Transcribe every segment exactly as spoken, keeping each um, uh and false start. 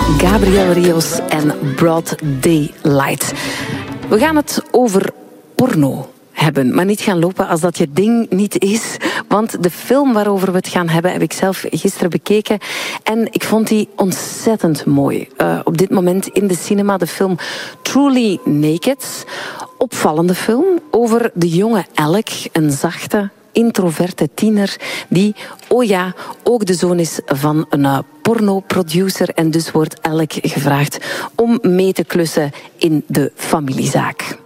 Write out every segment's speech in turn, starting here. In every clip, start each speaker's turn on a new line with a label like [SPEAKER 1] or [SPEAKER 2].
[SPEAKER 1] Gabriel Rios en Broad Daylight. We gaan het over porno hebben, maar niet gaan lopen als dat je ding niet is. Want de film waarover we het gaan hebben, heb ik zelf gisteren bekeken. En ik vond die ontzettend mooi. Uh, op dit moment in de cinema de film Truly Naked. Opvallende film over de jonge Alec, een zachte, introverte tiener die, oh ja, ook de zoon is van een uh, pornoproducer. En dus wordt Alec gevraagd om mee te klussen in de familiezaak.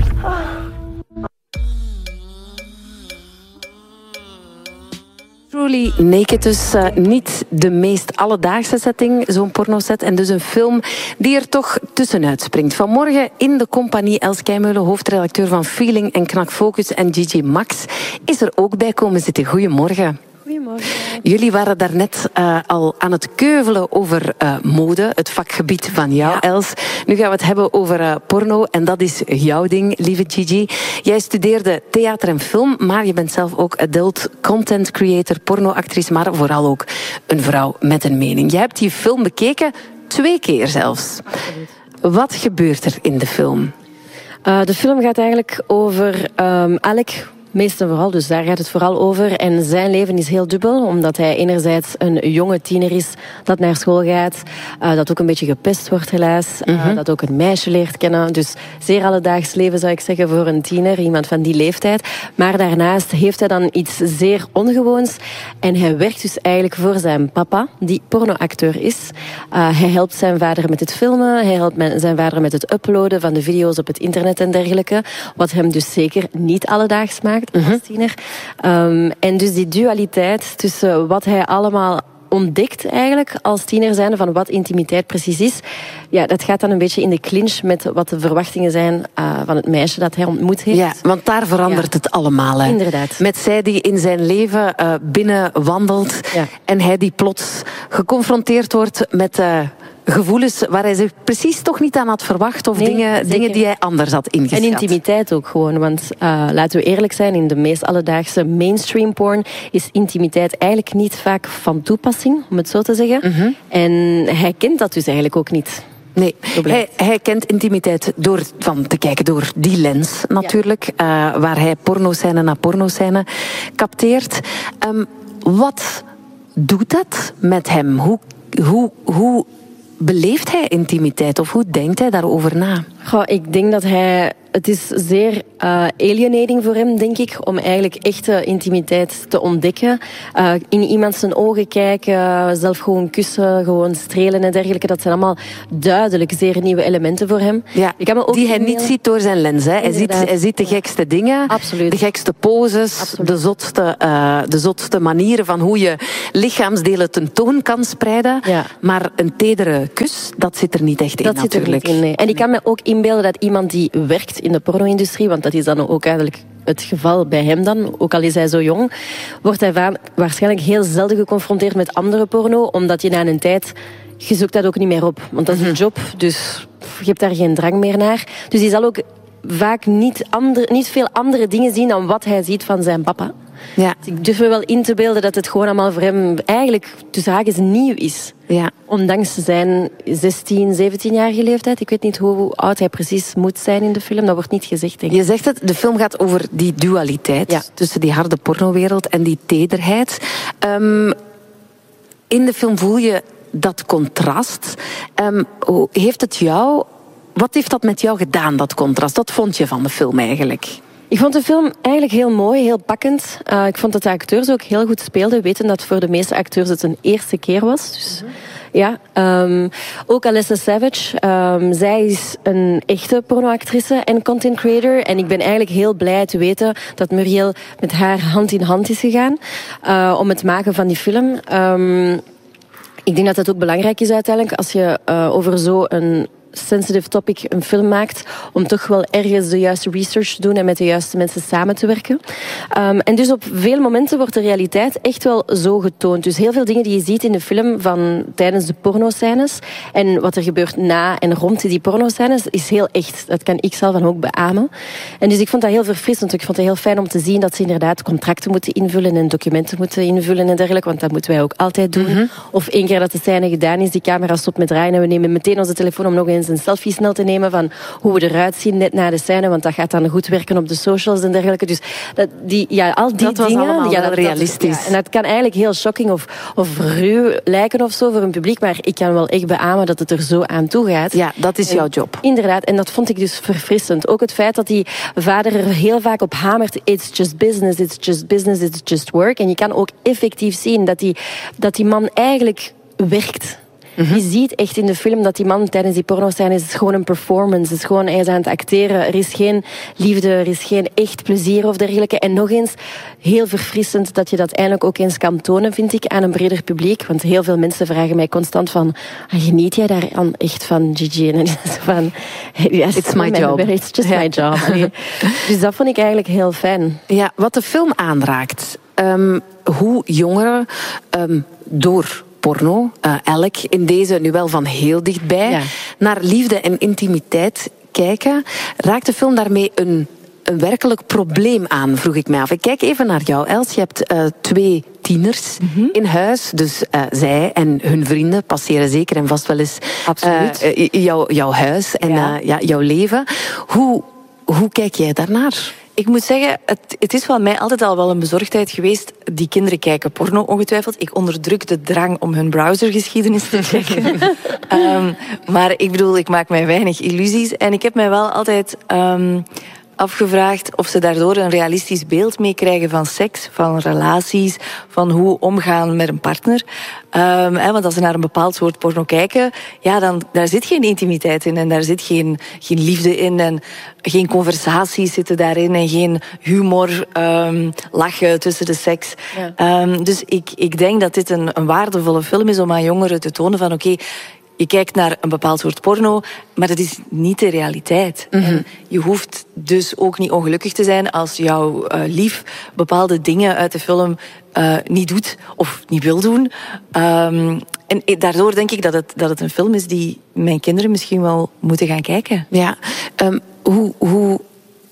[SPEAKER 1] Truly Naked, dus uh, niet de meest alledaagse setting, zo'n pornoset. En dus een film die er toch tussenuit springt. Vanmorgen in de compagnie Els Keimeulen, hoofdredacteur van Feeling en Knak Focus. En Gigi Max is er ook bij komen zitten. Goedemorgen.
[SPEAKER 2] Goedemorgen.
[SPEAKER 1] Jullie waren daarnet uh, al aan het keuvelen over uh, mode, het vakgebied van jou, ja. Els. Nu gaan we het hebben over uh, porno en dat is jouw ding, lieve Gigi. Jij studeerde theater en film, maar je bent zelf ook adult content creator, pornoactrice, maar vooral ook een vrouw met een mening. Jij hebt die film bekeken, twee keer zelfs.
[SPEAKER 2] Absoluut.
[SPEAKER 1] Wat gebeurt er in de film?
[SPEAKER 2] Uh, de film gaat eigenlijk over um, Alec. Meest en vooral, dus daar gaat het vooral over. En zijn leven is heel dubbel, omdat hij enerzijds een jonge tiener is dat naar school gaat, uh, dat ook een beetje gepest wordt helaas, mm-hmm. uh, dat ook een meisje leert kennen. Dus zeer alledaags leven zou ik zeggen voor een tiener, iemand van die leeftijd. Maar daarnaast heeft hij dan iets zeer ongewoons. En hij werkt dus eigenlijk voor zijn papa, die pornoacteur is. Uh, hij helpt zijn vader met het filmen, hij helpt zijn vader met het uploaden van de video's op het internet en dergelijke. Wat hem dus zeker niet alledaags maakt.
[SPEAKER 1] Mm-hmm.
[SPEAKER 2] Als tiener. Um, en dus die dualiteit tussen wat hij allemaal ontdekt eigenlijk als tiener zijnde van wat intimiteit precies is, ja, dat gaat dan een beetje in de clinch met wat de verwachtingen zijn uh, van het meisje dat hij ontmoet heeft.
[SPEAKER 1] Ja, want daar verandert ja. het allemaal. Hè.
[SPEAKER 2] Inderdaad.
[SPEAKER 1] Met zij die in zijn leven uh, binnen wandelt ja. en hij die plots geconfronteerd wordt met Uh, gevoelens waar hij zich precies toch niet aan had verwacht of nee, dingen, dingen die hij anders had ingeschat.
[SPEAKER 2] En intimiteit ook gewoon, want uh, laten we eerlijk zijn, in de meest alledaagse mainstream porn is intimiteit eigenlijk niet vaak van toepassing, om het zo te zeggen. Mm-hmm. En hij kent dat dus eigenlijk ook niet.
[SPEAKER 1] Nee, hij, hij kent intimiteit door van te kijken door die lens natuurlijk, ja. uh, waar hij pornoscène na pornoscène capteert. Um, wat doet dat met hem? Hoe, hoe, hoe beleeft hij intimiteit of hoe denkt hij daarover na?
[SPEAKER 2] Goh, ik denk dat hij... Het is zeer uh, alienating voor hem, denk ik, om eigenlijk echte intimiteit te ontdekken. Uh, in iemand zijn ogen kijken, zelf gewoon kussen, gewoon strelen en dergelijke. Dat zijn allemaal duidelijk zeer nieuwe elementen voor hem.
[SPEAKER 1] Ja, ik kan me ook die hij niet ziet door zijn lens. Hè. Hij, ziet, hij ziet de gekste dingen,
[SPEAKER 2] Absoluut.
[SPEAKER 1] de gekste poses, de zotste, uh, de zotste manieren van hoe je lichaamsdelen tentoon kan spreiden. Ja. Maar een tedere kus, dat zit er niet echt in
[SPEAKER 2] dat
[SPEAKER 1] natuurlijk.
[SPEAKER 2] Zit er niet in, nee. En ik kan me ook inbeelden dat iemand die werkt in de porno-industrie, want dat is dan ook eigenlijk het geval bij hem dan, ook al is hij zo jong, wordt hij va- waarschijnlijk heel zelden geconfronteerd met andere porno, omdat je na een tijd, je zoekt dat ook niet meer op. Want dat is een job, dus je hebt daar geen drang meer naar. Dus hij zal ook vaak niet, ander, niet veel andere dingen zien dan wat hij ziet van zijn papa.
[SPEAKER 1] Ja.
[SPEAKER 2] Dus ik durf me wel in te beelden dat het gewoon allemaal voor hem eigenlijk tussen haakjes nieuw is.
[SPEAKER 1] Ja.
[SPEAKER 2] Ondanks zijn zestien, zeventienjarige leeftijd. Ik weet niet hoe oud hij precies moet zijn in de film. Dat wordt niet gezegd, denk ik.
[SPEAKER 1] Je zegt het, de film gaat over die dualiteit ja. tussen die harde pornowereld en die tederheid. Um, in de film voel je dat contrast. Um, heeft het jou... Wat heeft dat met jou gedaan, dat contrast? Wat vond je van de film eigenlijk?
[SPEAKER 2] Ik vond de film eigenlijk heel mooi, heel pakkend. Uh, ik vond dat de acteurs ook heel goed speelden. Weten dat voor de meeste acteurs het een eerste keer was. Dus, mm-hmm. ja, um, ook Alessa Savage. Um, zij is een echte pornoactrice en content creator. En ik ben eigenlijk heel blij te weten dat Muriel met haar hand in hand is gegaan uh, om het maken van die film. Um, ik denk dat dat ook belangrijk is uiteindelijk als je uh, over zo'n sensitive topic een film maakt, om toch wel ergens de juiste research te doen en met de juiste mensen samen te werken. Um, en dus op veel momenten wordt de realiteit echt wel zo getoond. Dus heel veel dingen die je ziet in de film van tijdens de pornoscènes en wat er gebeurt na en rond die pornoscènes is heel echt. Dat kan ik zelf dan ook beamen. En dus ik vond dat heel verfrissend. Ik vond het heel fijn om te zien dat ze inderdaad contracten moeten invullen en documenten moeten invullen en dergelijke, want dat moeten wij ook altijd doen. Mm-hmm. Of één keer dat de scène gedaan is, die camera stopt met draaien en we nemen meteen onze telefoon om nog eens een selfie snel te nemen van hoe we eruit zien net na de scène, want dat gaat dan goed werken op de socials en dergelijke. Dus dat, die, ja, al die
[SPEAKER 1] dat was
[SPEAKER 2] dingen,
[SPEAKER 1] allemaal
[SPEAKER 2] ja,
[SPEAKER 1] wel
[SPEAKER 2] dat,
[SPEAKER 1] realistisch.
[SPEAKER 2] Dat, ja, en dat kan eigenlijk heel shocking of, of ruw lijken of zo voor een publiek, maar ik kan wel echt beamen dat het er zo aan toe gaat.
[SPEAKER 1] Ja, dat is
[SPEAKER 2] en,
[SPEAKER 1] jouw job.
[SPEAKER 2] Inderdaad, en dat vond ik dus verfrissend. Ook het feit dat die vader er heel vaak op hamert, it's just business, it's just business, it's just work. En je kan ook effectief zien dat die, dat die man eigenlijk werkt. Mm-hmm. Je ziet echt in de film dat die man tijdens die pornoscène is gewoon een performance. Het is gewoon, hij is aan het acteren. Er is geen liefde, er is geen echt plezier of dergelijke. En nog eens, heel verfrissend dat je dat eindelijk ook eens kan tonen, vind ik, aan een breder publiek. Want heel veel mensen vragen mij constant van, geniet jij daar aan echt van, Gigi? En van, yes,
[SPEAKER 1] it's my job.
[SPEAKER 2] It's just my job. Dus dat vond ik eigenlijk heel fijn.
[SPEAKER 1] Ja, wat de film aanraakt, um, hoe jongeren um, door porno, uh, elk in deze nu wel van heel dichtbij, ja. naar liefde en intimiteit kijken, raakt de film daarmee een, een werkelijk probleem aan, vroeg ik mij af. Ik kijk even naar jou, Els. Je hebt uh, twee tieners mm-hmm. in huis, dus uh, zij en hun vrienden passeren zeker en vast wel eens uh, uh, jou, jouw huis en ja. Uh, ja, jouw leven. Hoe, hoe kijk jij daarnaar?
[SPEAKER 3] Ik moet zeggen, het, het is van mij altijd al wel een bezorgdheid geweest. Die kinderen kijken porno, ongetwijfeld. Ik onderdruk de drang om hun browsergeschiedenis te checken. um, maar ik bedoel, ik maak mij weinig illusies. En ik heb mij wel altijd um, afgevraagd of ze daardoor een realistisch beeld meekrijgen van seks, van relaties, van hoe omgaan met een partner. Um, hè, want als ze naar een bepaald soort porno kijken, ja, dan daar zit geen intimiteit in en daar zit geen, geen liefde in en geen conversaties zitten daarin en geen humor, um, lachen tussen de seks. Ja. Um, dus ik, ik denk dat dit een, een waardevolle film is om aan jongeren te tonen van oké, okay, je kijkt naar een bepaald soort porno, maar dat is niet de realiteit. Mm-hmm. En je hoeft dus ook niet ongelukkig te zijn als jouw uh, lief bepaalde dingen uit de film uh, niet doet of niet wil doen. Um, en daardoor denk ik dat het, dat het een film is die mijn kinderen misschien wel moeten gaan kijken.
[SPEAKER 1] Ja, um, hoe... hoe...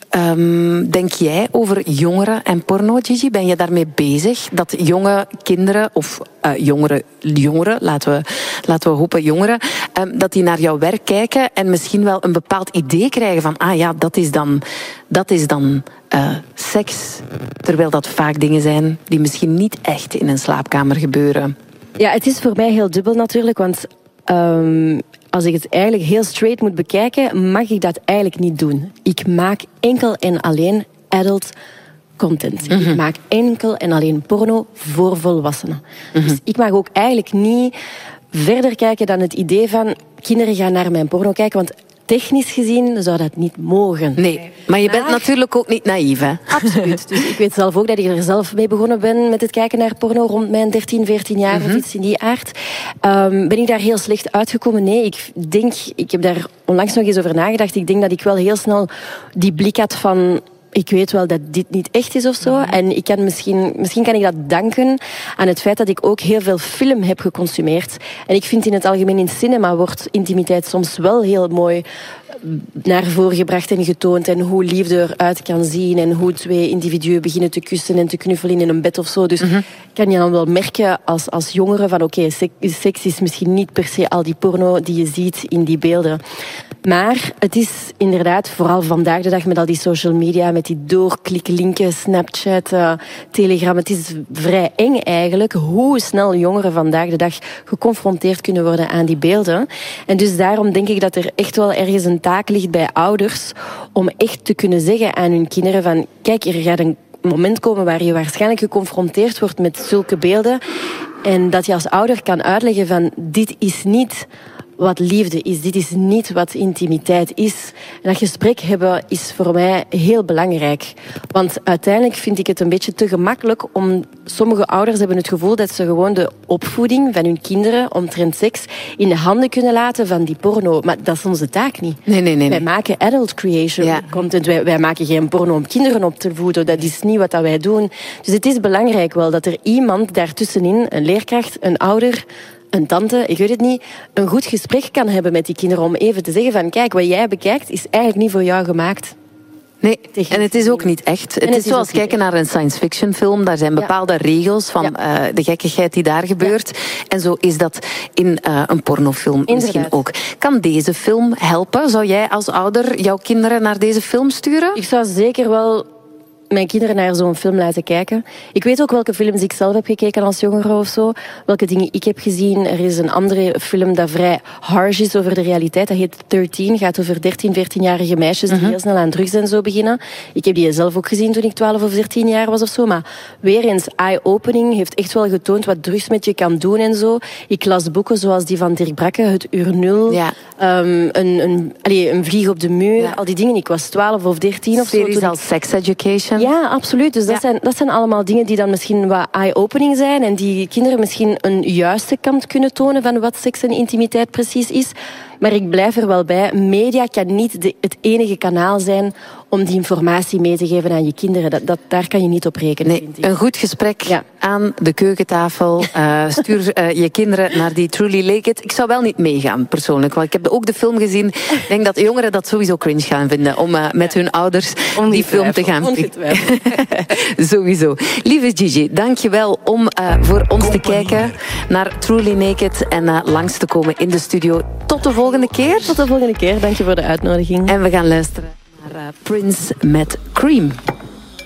[SPEAKER 1] Um, denk jij over jongeren en porno, Gigi? Ben je daarmee bezig? Dat jonge kinderen, of uh, jongeren, jongeren laten, we, laten we hopen jongeren, um, dat die naar jouw werk kijken en misschien wel een bepaald idee krijgen van, ah ja, dat is dan, dat is dan uh, seks. Terwijl dat vaak dingen zijn die misschien niet echt in een slaapkamer gebeuren.
[SPEAKER 2] Ja, het is voor mij heel dubbel natuurlijk, want Um, als ik het eigenlijk heel straight moet bekijken, mag ik dat eigenlijk niet doen. Ik maak enkel en alleen adult content. Mm-hmm. Ik maak enkel en alleen porno voor volwassenen. Mm-hmm. Dus ik mag ook eigenlijk niet verder kijken dan het idee van kinderen gaan naar mijn porno kijken, want technisch gezien zou dat niet mogen.
[SPEAKER 1] Nee, maar je bent maar natuurlijk ook niet naïef, hè?
[SPEAKER 2] Absoluut. Dus ik weet zelf ook dat ik er zelf mee begonnen ben met het kijken naar porno rond mijn dertien, veertien jaar mm-hmm. of iets in die aard. Um, ben ik daar heel slecht uitgekomen? Nee, ik denk, ik heb daar onlangs nog eens over nagedacht. Ik denk dat ik wel heel snel die blik had van, ik weet wel dat dit niet echt is of zo. Mm-hmm. En ik kan misschien, misschien kan ik dat danken aan het feit dat ik ook heel veel film heb geconsumeerd. En ik vind in het algemeen in cinema wordt intimiteit soms wel heel mooi naar voren gebracht en getoond. En hoe liefde eruit kan zien. En hoe twee individuen beginnen te kussen en te knuffelen in een bed of zo. Dus mm-hmm. kan je dan wel merken als, als jongere van oké, okay, seks is misschien niet per se al die porno die je ziet in die beelden. Maar het is inderdaad, vooral vandaag de dag met al die social media, met die doorkliklinken, Snapchat, uh, Telegram. Het is vrij eng eigenlijk hoe snel jongeren vandaag de dag geconfronteerd kunnen worden aan die beelden. En dus daarom denk ik dat er echt wel ergens een taak ligt bij ouders om echt te kunnen zeggen aan hun kinderen van kijk, er gaat een moment komen waar je waarschijnlijk geconfronteerd wordt met zulke beelden. En dat je als ouder kan uitleggen van dit is niet wat liefde is. Dit is niet wat intimiteit is. En dat gesprek hebben is voor mij heel belangrijk. Want uiteindelijk vind ik het een beetje te gemakkelijk om... Sommige ouders hebben het gevoel dat ze gewoon de opvoeding van hun kinderen omtrent seks in de handen kunnen laten van die porno. Maar dat is onze taak niet.
[SPEAKER 1] Nee, nee, nee.
[SPEAKER 2] Wij maken adult creation ja. content. Wij, wij maken geen porno om kinderen op te voeden. Dat is niet wat wij doen. Dus het is belangrijk wel dat er iemand daartussenin, een leerkracht, een ouder... een tante, ik weet het niet, een goed gesprek kan hebben met die kinderen om even te zeggen van kijk, wat jij bekijkt is eigenlijk niet voor jou gemaakt.
[SPEAKER 1] Nee, en het is ook niet echt. Het, het is, is zoals kijken naar een science fiction film. Daar zijn bepaalde ja. regels van ja. uh, de gekkigheid die daar gebeurt. Ja. En zo is dat in uh, een pornofilm Inderdaad. misschien ook. Kan deze film helpen? Zou jij als ouder jouw kinderen naar deze film sturen?
[SPEAKER 2] Ik zou zeker wel... mijn kinderen naar zo'n film laten kijken. Ik weet ook welke films ik zelf heb gekeken als jongere of zo. Welke dingen ik heb gezien. Er is een andere film dat vrij harsh is over de realiteit. Dat heet dertien. Gaat over dertien, veertienjarige meisjes die uh-huh. heel snel aan drugs en zo beginnen. Ik heb die zelf ook gezien toen ik twaalf of dertien jaar was of zo. Maar weer eens, eye-opening heeft echt wel getoond wat drugs met je kan doen en zo. Ik las boeken zoals die van Dirk Brakke, Het Uur Nul. Ja. Um, een, een, allez, een vlieg op de muur. Ja. Al die dingen. Ik was twaalf of dertien of zo.
[SPEAKER 1] Series als Sex Education.
[SPEAKER 2] Ja, absoluut. Dus dat, ja. zijn, dat zijn allemaal dingen die dan misschien wat eye-opening zijn en die kinderen misschien een juiste kant kunnen tonen van wat seks en intimiteit precies is. Maar ik blijf er wel bij. Media kan niet de, het enige kanaal zijn om die informatie mee te geven aan je kinderen. Dat, dat, daar kan je niet op rekenen.
[SPEAKER 1] Nee, een goed gesprek ja. aan de keukentafel. Uh, stuur uh, je kinderen naar die Truly Lake It. Ik zou wel niet meegaan, persoonlijk. Want ik heb ook de film gezien. Ik denk dat jongeren dat sowieso cringe gaan vinden. Om uh, met hun ouders om die film te gaan pikken. Sowieso. Lieve Gigi, dank je wel om uh, voor ons Company. te kijken naar Truly Naked. En uh, langs te komen in de studio. Tot de volgende keer.
[SPEAKER 2] Tot de volgende keer. Dank je voor de uitnodiging.
[SPEAKER 1] En we gaan luisteren naar uh, Prince met Cream.